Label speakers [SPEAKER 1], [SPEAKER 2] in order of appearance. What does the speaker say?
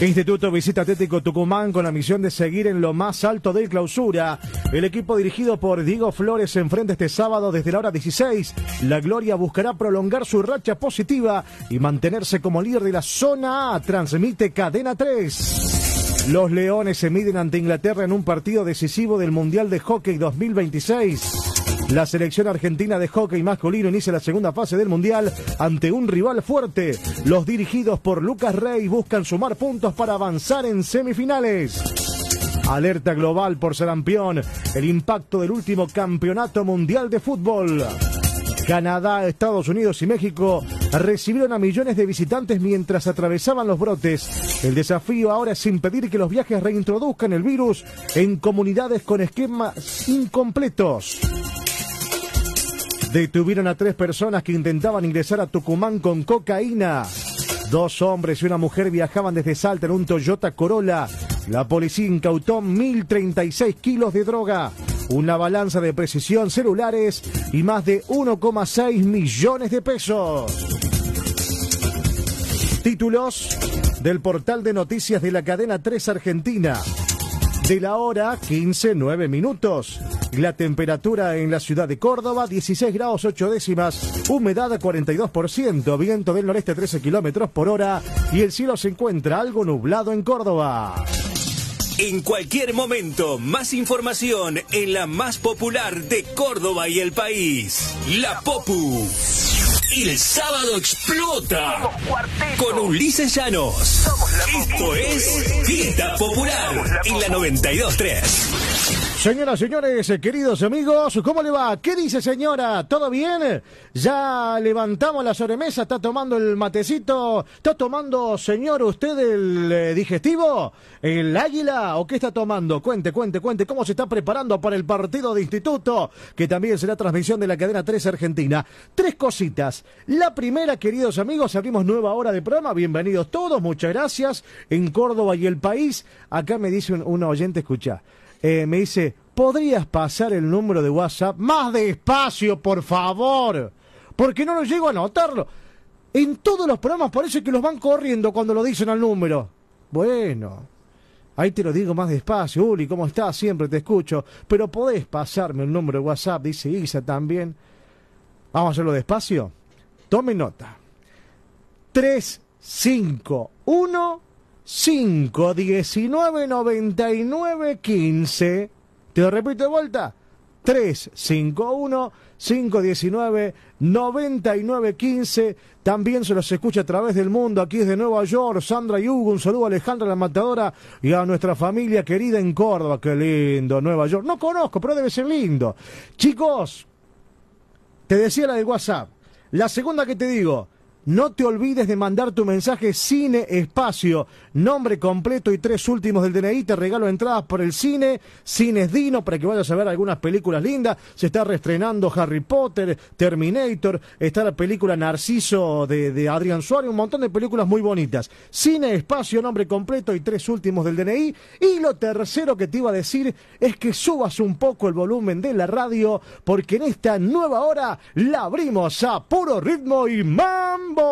[SPEAKER 1] Instituto Visita Atlético Tucumán con la misión de seguir en lo más alto del clausura. El equipo dirigido por Diego Flores se enfrenta este sábado desde la hora 16. La Gloria buscará prolongar su racha positiva y mantenerse como líder de la zona A. Transmite Cadena 3. Los Leones se miden ante Inglaterra en un partido decisivo del Mundial de Hockey 2026. La selección argentina de hockey masculino inicia la segunda fase del Mundial ante un rival fuerte. Los dirigidos por Lucas Rey buscan sumar puntos para avanzar en semifinales. Alerta global por sarampión. El impacto del último campeonato mundial de fútbol. Canadá, Estados Unidos y México recibieron a millones de visitantes mientras atravesaban los brotes. El desafío ahora es impedir que los viajes reintroduzcan el virus en comunidades con esquemas incompletos. Detuvieron a 3 personas que intentaban ingresar a Tucumán con cocaína. 2 hombres y una mujer viajaban desde Salta en un Toyota Corolla. La policía incautó 1.036 kilos de droga, una balanza de precisión, celulares y más de 1,6 millones de pesos. Títulos del portal de noticias de la cadena 3 Argentina. De la hora 15:09 minutos. La temperatura en la ciudad de Córdoba, 16 grados 8 décimas, humedad 42%, viento del noreste 13 kilómetros por hora y el cielo se encuentra algo nublado en Córdoba.
[SPEAKER 2] En cualquier momento, más información en la más popular de Córdoba y el país, La Popu. El sábado explota con Ulises Llanos. Esto es Fiesta Popular en la 92.3.
[SPEAKER 1] Señoras, señores, queridos amigos, ¿cómo le va? ¿Qué dice, señora? ¿Todo bien? ¿Ya levantamos la sobremesa? ¿Está tomando el matecito? ¿Está tomando, señor, usted el digestivo? ¿El águila? ¿O qué está tomando? Cuente, ¿cómo se está preparando para el partido de instituto? Que también será transmisión de la cadena 3 Argentina. 3 cositas. La primera, queridos amigos, abrimos nueva hora de programa. Bienvenidos todos, muchas gracias. En Córdoba y el país, acá me dice un oyente, escucha. Me dice, ¿podrías pasar el número de WhatsApp? Más despacio, por favor, porque no lo llego a anotarlo. En todos los programas parece que los van corriendo cuando lo dicen al número. Bueno, ahí te lo digo más despacio. Uli, ¿cómo estás? Siempre te escucho. Pero podés pasarme el número de WhatsApp, dice Isa también. Vamos a hacerlo despacio. Tome nota. 351 519 99 15. Te lo repito de vuelta. 351 519 99 15. También se los escucha a través del mundo. Aquí desde Nueva York, Sandra y Hugo. Un saludo a Alejandra la Matadora y a nuestra familia querida en Córdoba. Qué lindo, Nueva York. No conozco, pero debe ser lindo. Chicos, te decía la de WhatsApp. La segunda que te digo. No te olvides de mandar tu mensaje Cine Espacio, nombre completo y 3 últimos del DNI. Te regalo entradas por el cine, Cines Dino, para que vayas a ver algunas películas lindas. Se está reestrenando Harry Potter, Terminator, está la película Narciso de Adrián Suárez, un montón de películas muy bonitas. Cine Espacio, nombre completo y 3 últimos del DNI. Y lo tercero que te iba a decir es que subas un poco el volumen de la radio, porque en esta nueva hora la abrimos a puro ritmo y mambo.